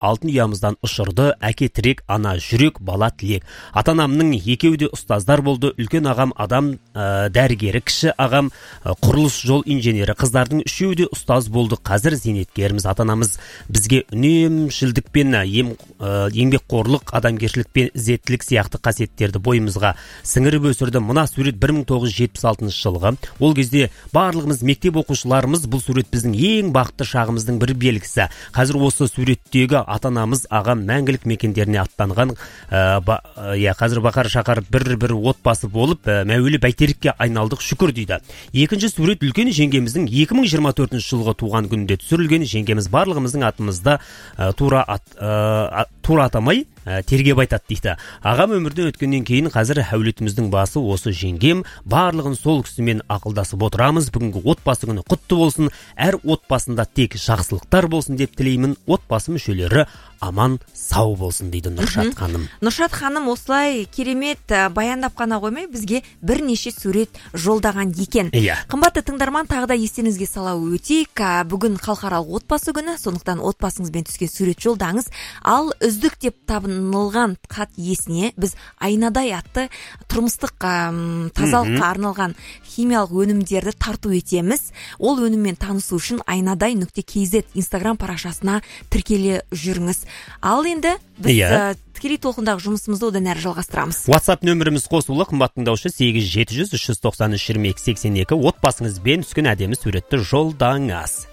алтын ұямыздан ұшырды, әке тірек, ана жүрек, бала тілек. Ата-анамның екеуі де ұстаздар болды. Үлкен ағам адам дәрігері, кіші ағам құрылыс жол инженері. Қыздардың үшеуі де ұстаз болды. Қазір зейнеткерміз. Ата-анамыз бізге үнемшілдікпен, еңбекқорлық, адамгершілікпен, ізеттілік сияқты қасиеттерді бойымызға сіңіріп өсірді. Мына сурет 1976 жылғы. Ол кезде барлығымыз мектеп оқушыларымыз. Бұл сурет біздің ең бақытты шағымыздың бір белгісі. Қазір осы суреттегі ата-анамыз, ағам мәңгілік мекендеріне аттанған. Қазір бақар шақар бір отбасы болып, мәуелі бәйтерекке айналдық, шүкір дейді. Екінші сурет үлкен жеңгеміздің 2024 жылғы туған күнінде түсірілген. Жеңгеміз барлығымыздың атымызда тура атамай тергеп айтады дейді. Ағам өмірден өткеннен кейін қазір әулетіміздің басы осы жеңгем. Барлығын сол кісімен ақылдасып отырамыз. Бүгінгі отбасы күні құтты болсын. Әр отбасында тек жақсылықтар болсын деп тілеймін. Отбасы мүшелері аман сау болсын дейді Нұршат ханым. Нұршат ханым осылай керемет баяндап қана қоймай, бізге бірнеше сурет жолдаған екен. Қымбатты тыңдарман, тағы да естеріңізге сала өтейік. Бүгін халықаралық отбасы күні, сондықтан отбасыңызбен түскен сурет жолдаңыз. Ал үздік деп табынылған хат иесіне біз айнадай атты тұрмыстық тазалыққа арналған химиялық өнімдерді тарту етеміз. Ол өніммен танысу үшін айнадай.kz Instagram парақшасына тіркеле жүріңіз. Ал енді біз тікелей толқындағы жұмысымызды одан әрі жалғастырамыз. WhatsApp нөміріміз қосулы, қымбат тыңдаушы 8700 393 22 82. Отбасыңызбен түскен әдемі суретті жолдаңыз.